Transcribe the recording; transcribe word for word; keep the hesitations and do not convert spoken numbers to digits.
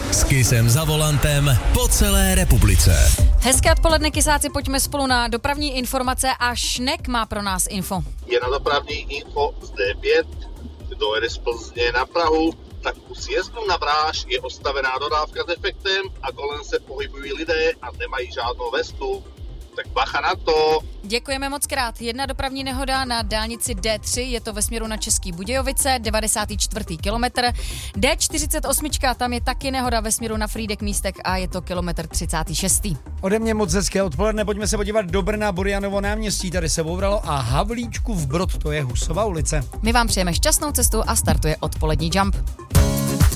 S Kissem za volantem po celé republice. Hezké odpoledne, Kisáci, pojďme spolu na dopravní informace a Šnek má pro nás info. Je na dopravní info z D pět, kdo jede z Plzně na Prahu, tak u sjezdu na Bráž je ostavená dodávka s defektem a kolem se pohybují lidé a nemají žádnou vestu. Tak bacha na to. Děkujeme moc krát. Jedna dopravní nehoda na dálnici D tři, je to ve směru na Český Budějovice, devadesátý čtvrtý kilometr. D čtyřicet osm, tam je taky nehoda ve směru na Frýdek Místek a je to kilometr třicátý šestý Ode mě moc hezké odpoledne, pojďme se podívat do Brna, Burjanovo náměstí, tady se bouralo a Havlíčkův Brod, to je Husova ulice. My vám přejeme šťastnou cestu a startuje odpolední Jump.